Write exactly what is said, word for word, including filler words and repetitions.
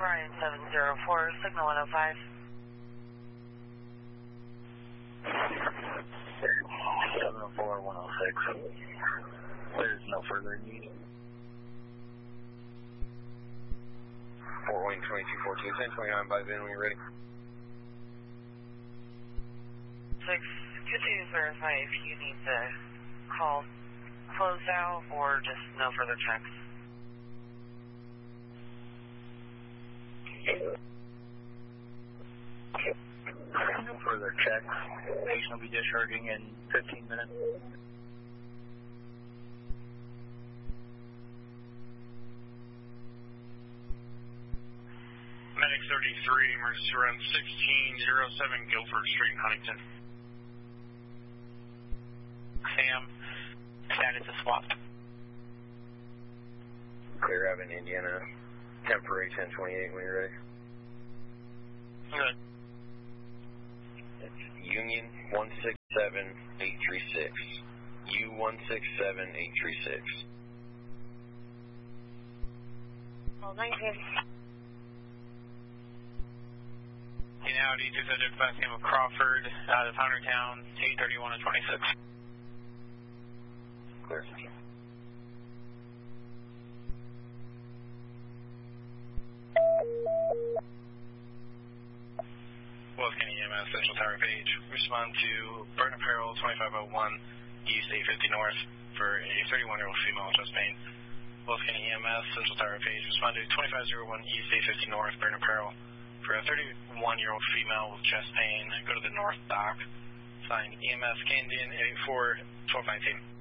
Brian seven zero four, signal one oh five. seven oh four, one oh six. There's no further need. Fort Wayne twenty-two forty-two, ten twenty-nine by Vin when you're ready. Six, could you verify if you need the call closed out or just no further checks? No further checks. Patient will be discharging in fifteen minutes. Medic thirty-three, emergency room sixteen oh seven, Guilford Street, Huntington. Sam, status is swapped. Clear Avenue, Indiana. Temporary ten twenty-eight when you're ready. Good. It's Union one six seven eight three six. U one six seven eight three six. Well, nineteen. Audi, two fifty by name of Crawford, out of Huntertown, eight thirty-one and twenty-six. Clear. Wells County E M S, Central Tower Page. Respond to Burn Apparel twenty-five oh one, East eight fifty North for a thirty-one-year-old female with chest pain. Wells County E M S, Central Tower Page. Respond to twenty-five oh one, East eight fifty North, Burn Apparel for a thirty-one-year-old female with chest pain. Go to the North Dock. Signed E M S Canadian eight four, twelve nineteen.